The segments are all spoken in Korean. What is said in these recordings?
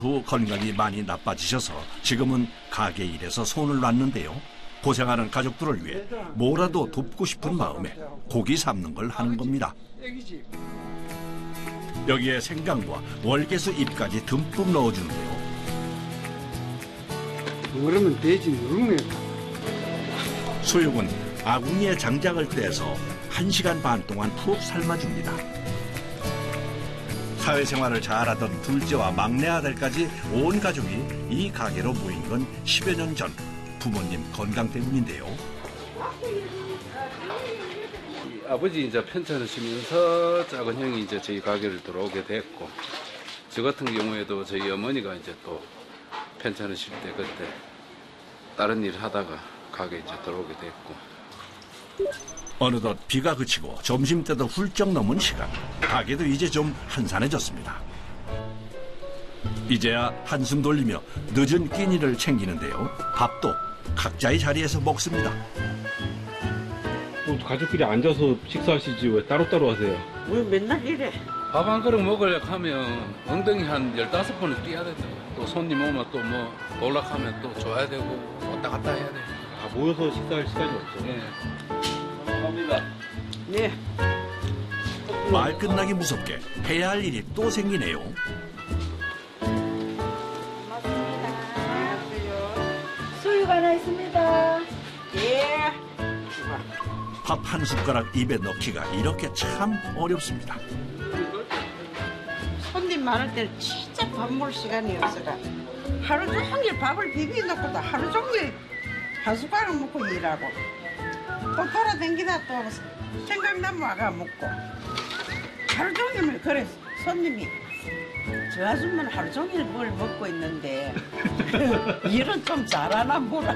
후 건강이 많이 나빠지셔서 지금은 가게 일에서 손을 놨는데요. 고생하는 가족들을 위해 뭐라도 돕고 싶은 마음에 고기 삶는 걸 하는 겁니다. 여기에 생강과 월계수 잎까지 듬뿍 넣어주는데요. 그러면 돼지 누룩네. 수육은 아궁이에 장작을 떼서 1시간 반 동안 푹 삶아줍니다. 사회생활을 잘하던 둘째와 막내 아들까지 온 가족이 이 가게로 모인 건 10여 년 전 부모님 건강 때문인데요. 아버지 이제 편찮으시면서 작은 형이 이제 저희 가게를 들어오게 됐고, 저 같은 경우에도 저희 어머니가 이제 또 편찮으실 때 그때 다른 일 하다가 가게 이제 들어오게 됐고. 어느덧 비가 그치고 점심때도 훌쩍 넘은 시간. 가게도 이제 좀 한산해졌습니다. 이제야 한숨 돌리며 늦은 끼니를 챙기는데요. 밥도 각자의 자리에서 먹습니다. 가족끼리 앉아서 식사하시지 왜 따로따로 하세요? 왜 맨날 이래? 밥 한 그릇 먹으려고 하면 엉덩이 한 15번은 뛰어야 된다. 또 손님 오면 또 뭐 놀락하면 또 줘야 되고 왔다 갔다 해야 돼. 아, 모여서 식사할 시간이 없어요? 네. 감사합니다. 네. 말 끝나기 무섭게 해야 할 일이 또 생기네요. 수육 하나 있습니다. 예. 밥 한 숟가락 입에 넣기가 이렇게 참 어렵습니다. 손님 많을 때는 진짜 밥 먹을 시간이 없어가. 하루 종일 밥을 비벼놓고도 하루 종일 한 숟가락 먹고 일하고. 또 돌아다니다 또 생각나면 와가 먹고. 하루 종일 그래 손님이 저 아줌마는 하루 종일 뭘 먹고 있는데 일은 좀 잘하나 뭐라.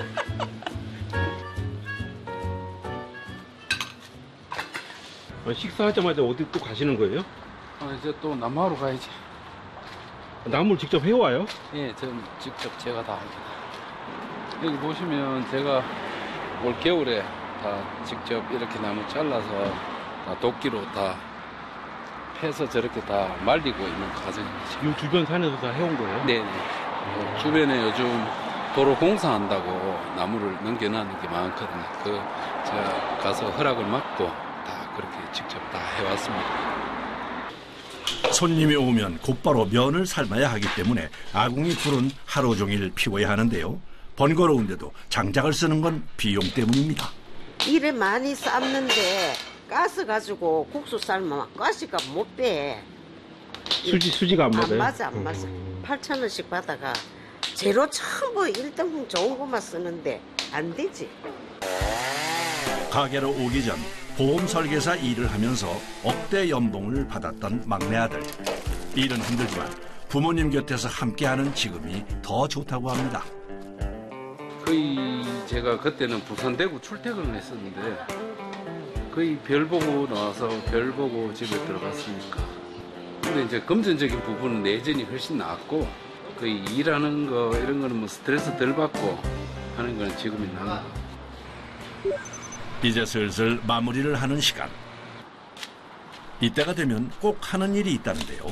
식사하자마자 어디 또 가시는 거예요? 이제 또 남하로 가야지. 나물 직접 해와요? 예, 저는 직접 제가 다 합니다. 여기 보시면 제가 올 겨울에 다 직접 이렇게 나무 잘라서 다 도끼로 다 패서 저렇게 다 말리고 있는 과정이죠. 이 주변 산에서 다 해온 거예요? 네네. 주변에 요즘 도로 공사한다고 나무를 넘겨놓는 게 많거든요. 제가 가서 허락을 받고 다 그렇게 직접 다 해왔습니다. 손님이 오면 곧바로 면을 삶아야 하기 때문에 아궁이 불은 하루 종일 피워야 하는데요. 번거로운데도 장작을 쓰는 건 비용 때문입니다. 일에 많이 삶는데 가스 가지고 국수 삶으면 가스가 못 빼. 수지가 안 맞아요? 안 맞아. 8,000원씩 받아가 재료 전부 1등분 좋은 것만 쓰는데 안 되지. 가게로 오기 전 보험 설계사 일을 하면서 억대 연봉을 받았던 막내 아들. 일은 힘들지만 부모님 곁에서 함께하는 지금이 더 좋다고 합니다. 거의 제가 그때는 부산 대구 출퇴근을 했었는데 거의 별 보고 나와서 별 보고 집에 들어갔으니까. 근데 이제 금전적인 부분은 내전이 훨씬 나았고 거의 일하는 거 이런 거는 뭐 스트레스 덜 받고 하는 거는 지금이 나아. 이제 슬슬 마무리를 하는 시간. 이때가 되면 꼭 하는 일이 있다는데요.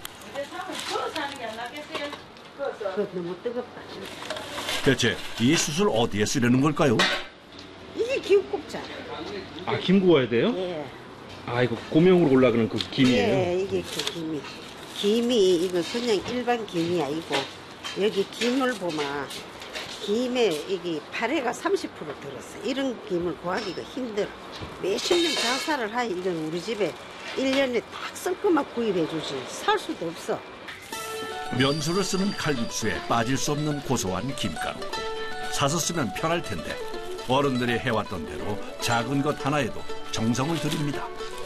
너무 뜨겁다. 대체 이 숯을 어디에 쓰려는 걸까요? 이게 김국자라. 아, 김 구워야 돼요? 예. 아, 이거 고명으로 올라가는 그 김이에요? 예, 이게 그 김이. 김이 이거 그냥 일반 김이 아니고 여기 김을 보면 김에 이게 파래가 30% 들었어. 이런 김을 구하기가 힘들어. 몇십 년 장사를 하니 이건 우리 집에 1년에 딱 섞어만 구입해 주지. 살 수도 없어. 면수를 쓰는 칼국수에 빠질 수 없는 고소한 김가루. 사서 쓰면 편할 텐데 어른들이 해왔던 대로 작은 것 하나에도 정성을 들입니다.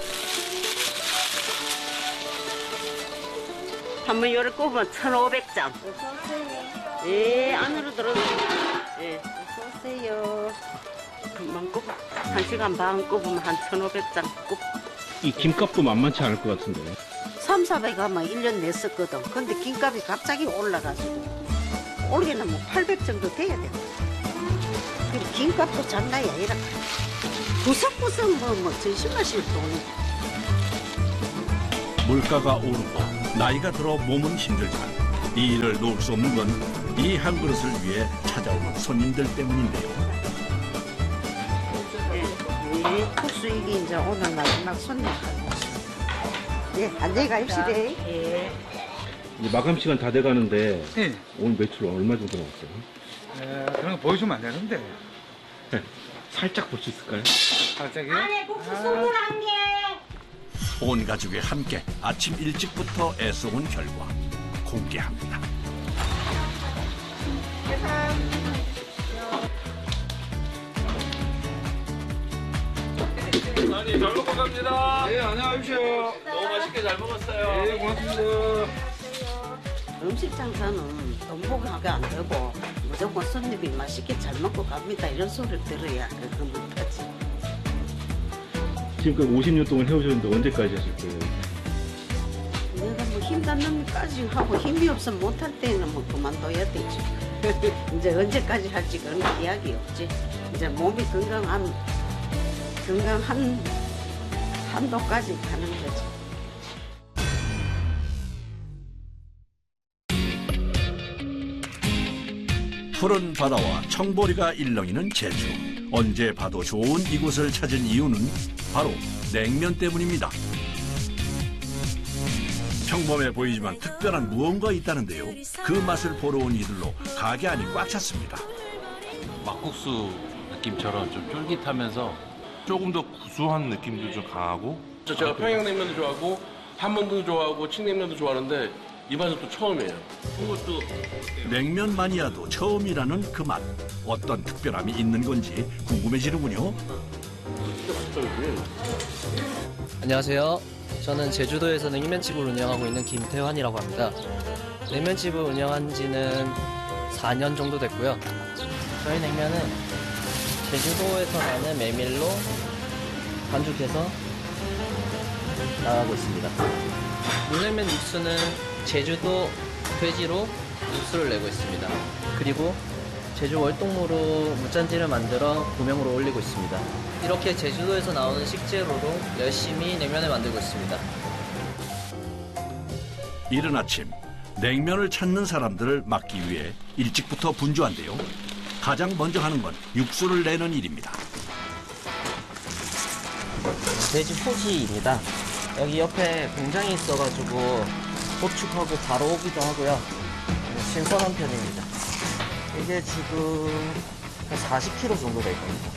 한번 열을 꼽으면 1,500장. 예, 안으로 들어오세요. 예, 어서오세요. 금방 꼽아. 1시간 반 꼽으면 한 1,500장 꼽. 이 김값도 만만치 않을 것 같은데. 3, 400 하면 1년 냈었거든. 근데 김값이 갑자기 올라가지고 올해는 뭐 800 정도 돼야 돼. 그리고 김값도 장난이 아니라 구석구석 뭐 전신마실 돈이. 물가가 오르고 나이가 들어 몸은 힘들지만 이 일을 놓을 수 없는 건 이 한 그릇을 위해 찾아오는 손님들 때문인데요. 네, 국수 이게 이제 오늘 마지막 손님. 네, 안녕히 가십시오. 예. 이제 마감 시간 다 돼가는데 네. 오늘 매출 얼마 정도 나왔어요? 그런 거 보여주면 안 되는데. 살짝 볼 수 있을까요? 갑자기요? 안에 국수 21개. 온 가족이 함께 아침 일찍부터 애써온 결과 공개합니다. 아니, 잘 먹고 갑니다. 네, 안녕하십시오. 너무 맛있게 잘 먹었어요. 네, 고맙습니다. 음식 장사는 돈 보고 하게 안 되고 무조건 손님이 맛있게 잘 먹고 갑니다. 이런 소리를 들어야 그거 못하지. 지금까지 50년 동안 해오셨는데 언제까지 하실 거예요? 내가 뭐 힘 닿는 놈까지 하고 힘이 없으면 못할 때는 뭐 그만둬야 되지. 이제 언제까지 할지 그런 이야기 없지. 이제 몸이 건강한 한도까지 가는 거지. 푸른 바다와 청보리가 일렁이는 제주. 언제 봐도 좋은 이곳을 찾은 이유는 바로 냉면 때문입니다. 평범해 보이지만 특별한 무언가 있다는데요. 그 맛을 보러 온 이들로 가게 안이 꽉 찼습니다. 막국수 느낌처럼 좀 쫄깃하면서 조금 더 구수한 느낌도 좀 강하고. 제가 평양냉면도 좋아하고 한번도 좋아하고 칡냉면도 좋아하는데 이 맛은 또 처음이에요. 냉면 마니아도 처음이라는 그 맛. 어떤 특별함이 있는 건지 궁금해지는군요. 안녕하세요. 저는 제주도에서 냉면집을 운영하고 있는 김태환이라고 합니다. 냉면집을 운영한 지는 4년 정도 됐고요. 저희 냉면은 제주도에서 나는 메밀로 반죽해서 나가고 있습니다. 물냉면 육수는 제주도 돼지로 육수를 내고 있습니다. 그리고 제주 월동무로 무짠지를 만들어 고명으로 올리고 있습니다. 이렇게 제주도에서 나오는 식재료로 열심히 냉면을 만들고 있습니다. 이른 아침 냉면을 찾는 사람들을 막기 위해 일찍부터 분주한데요. 가장 먼저 하는 건 육수를 내는 일입니다. 돼지 포지입니다. 여기 옆에 공장이 있어가지고 도축하고 바로 오기도 하고요. 신선한 편입니다. 이게 지금 한 40kg 정도 될 겁니다.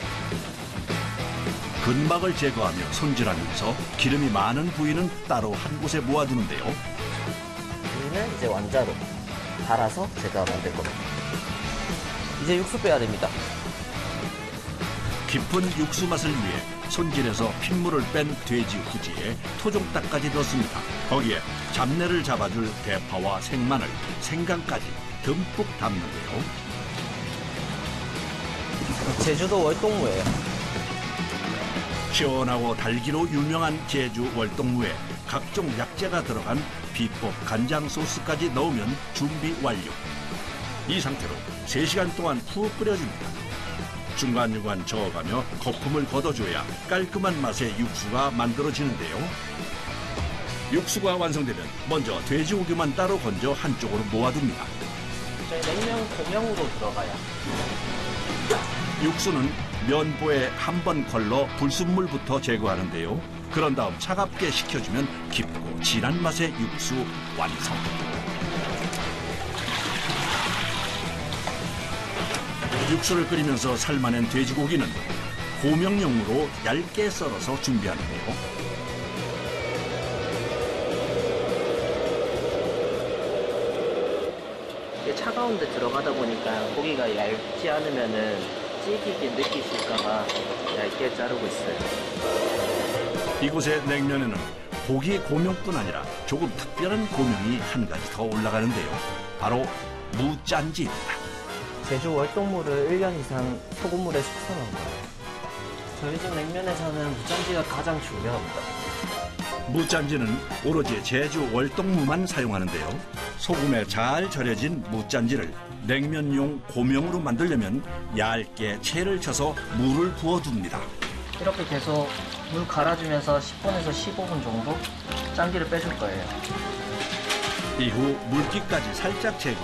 근막을 제거하며 손질하면서 기름이 많은 부위는 따로 한 곳에 모아두는데요. 여기는 이제 완자로 갈아서 제가 만들 겁니다. 이제 육수 빼야 됩니다. 깊은 육수 맛을 위해 손질해서 핏물을 뺀 돼지 후지에 토종닭까지 넣습니다. 거기에 잡내를 잡아줄 대파와 생마늘, 생강까지 듬뿍 담는데요. 제주도 월동무예요. 시원하고 달기로 유명한 제주 월동무에 각종 약재가 들어간 비법 간장 소스까지 넣으면 준비 완료. 이 상태로 3시간 동안 푹 끓여줍니다. 중간중간 저어가며 거품을 걷어줘야 깔끔한 맛의 육수가 만들어지는데요. 육수가 완성되면 먼저 돼지고기만 따로 건져 한쪽으로 모아둡니다. 저희 냉면 고명으로 들어가요. 육수는 면보에 한 번 걸러 불순물부터 제거하는데요. 그런 다음 차갑게 식혀주면 깊고 진한 맛의 육수 완성. 육수를 끓이면서 삶아낸 돼지고기는 고명용으로 얇게 썰어서 준비하는데요. 차가운 데 들어가다 보니까 고기가 얇지 않으면은 질기게 느끼실까봐 얇게 자르고 있어요. 이곳의 냉면에는 고기 고명뿐 아니라 조금 특별한 고명이 한 가지 더 올라가는데요. 바로 무짠지입니다. 제주 월동무를 1년 이상 소금물에 숙성한 거예요. 저희 집 냉면에서는 무짠지가 가장 중요합니다. 무짠지는 오로지 제주 월동무만 사용하는데요. 소금에 잘 절여진 무짠지를 냉면용 고명으로 만들려면 얇게 채를 쳐서 물을 부어둡니다. 이렇게 계속 물 갈아주면서 10분에서 15분 정도 짠기를 빼줄 거예요. 이후 물기까지 살짝 제거.